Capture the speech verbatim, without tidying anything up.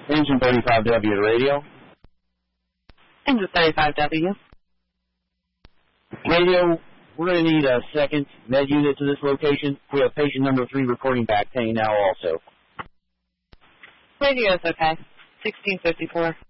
Engine thirty-five W to radio. Engine thirty-five W. Radio, we're going to need a second med unit to this location. We have patient number three reporting back pain now also. Radio is okay. sixteen fifty-four.